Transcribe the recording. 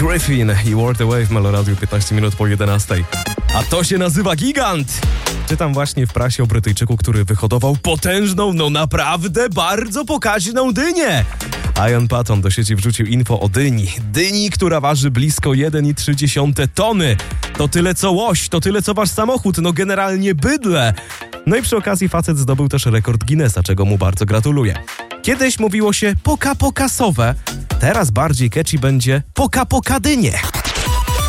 Griffin i World Away w Meloradiu 15 minut po 11. A to się nazywa gigant! Czytam właśnie w prasie o Brytyjczyku, który wyhodował potężną, naprawdę bardzo pokaźną dynię. Ian Patton do sieci wrzucił info o dyni. Dyni, która waży blisko 1,3 tony. To tyle co łoś, to tyle co wasz samochód, no generalnie bydlę. No i przy okazji facet zdobył też rekord Guinnessa, czego mu bardzo gratuluję. Kiedyś mówiło się poka-pokasowe, teraz bardziej catchy będzie poka-pokadynie.